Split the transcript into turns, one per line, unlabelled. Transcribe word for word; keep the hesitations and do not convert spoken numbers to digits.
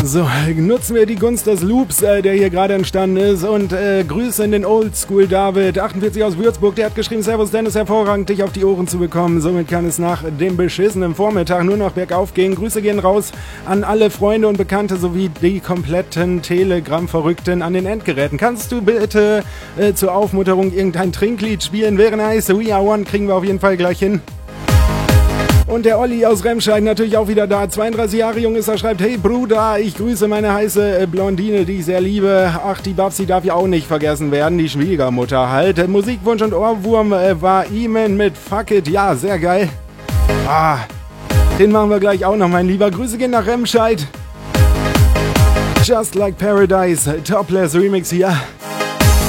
So, nutzen wir die Gunst des Loops, äh, der hier gerade entstanden ist, und äh, Grüße in den Oldschool David, achtundvierzig aus Würzburg, der hat geschrieben: Servus Dennis, hervorragend, dich auf die Ohren zu bekommen. Somit kann es nach dem beschissenen Vormittag nur noch bergauf gehen. Grüße gehen raus an alle Freunde und Bekannte sowie die kompletten Telegram-Verrückten an den Endgeräten. Kannst du bitte äh, zur Aufmunterung irgendein Trinklied spielen? Wäre nice. We Are One kriegen wir auf jeden Fall gleich hin. Und der Olli aus Remscheid natürlich auch wieder da. zweiunddreißig Jahre jung ist er, schreibt: Hey Bruder, ich grüße meine heiße Blondine, die ich sehr liebe. Ach, die Babsi darf ja auch nicht vergessen werden, die Schwiegermutter halt. Musikwunsch und Ohrwurm äh, war Iman mit Fuck It. Ja, sehr geil. Ah, den machen wir gleich auch noch, mein Lieber. Grüße gehen nach Remscheid. Just Like Paradise, Topless Remix hier.